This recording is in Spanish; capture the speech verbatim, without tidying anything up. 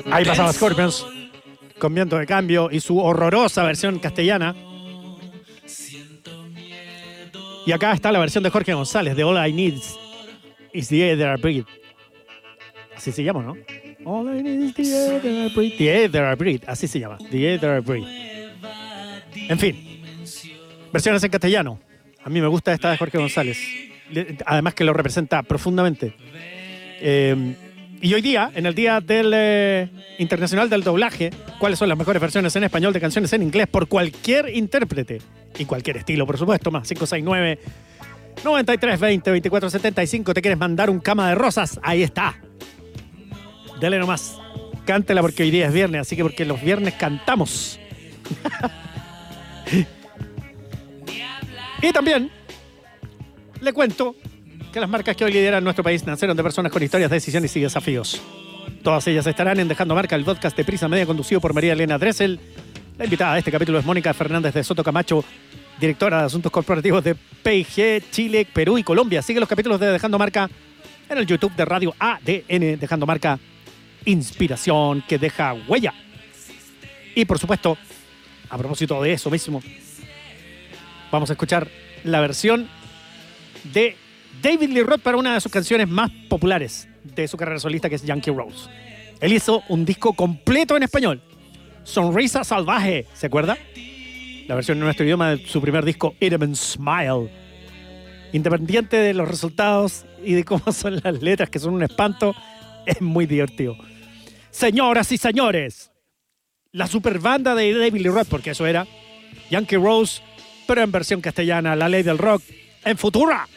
Ahí pasaba Scorpions con Viento de Cambio y su horrorosa versión castellana. Y acá está la versión de Jorge González de All I Need Is The Air That I Breathe. Así se llama, ¿no? All I Need Is The Air That I Breathe. The Air That I Breathe. Así se llama. The Air That I Breathe. En fin. Versiones en castellano. A mí me gusta esta de Jorge González. Además que lo representa profundamente. Eh, y hoy día, en el Día del eh, Internacional del Doblaje, ¿cuáles son las mejores versiones en español de canciones en inglés por cualquier intérprete? Y cualquier estilo, por supuesto. Más cinco seis nueve, nueve tres dos cero, dos cuatro siete cinco. ¿Te quieres mandar un cama de rosas? Ahí está. Dale nomás. Cántela porque hoy día es viernes, así que porque los viernes cantamos. Y también le cuento que las marcas que hoy lideran nuestro país nacieron de personas con historias, decisiones y desafíos. Todas ellas estarán en Dejando Marca, el podcast de Prisa Media conducido por María Elena Dressel. La invitada de este capítulo es Mónica Fernández de Soto Camacho, directora de Asuntos Corporativos de P I G, Chile, Perú y Colombia. Sigue los capítulos de Dejando Marca en el YouTube de Radio A D N, Dejando Marca, inspiración que deja huella. Y por supuesto, a propósito de eso mismo, vamos a escuchar la versión de David Lee Roth para una de sus canciones más populares de su carrera solista, que es Yankee Rose. Él hizo un disco completo en español, Sonrisa Salvaje, ¿se acuerda? La versión en nuestro idioma de su primer disco, Edmund Smile. Independiente de los resultados y de cómo son las letras, que son un espanto, es muy divertido. Señoras y señores, la super banda de David Lee Roth, porque eso era, Yankee Rose, pero en versión castellana, la ley del rock, en Futura.